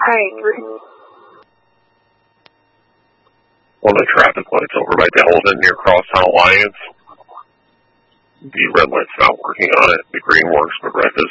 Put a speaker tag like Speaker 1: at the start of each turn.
Speaker 1: Alright, green.
Speaker 2: Well, the traffic light's over by Delavan near Crosstown Alliance. The red light's not working on it. The green works, but red does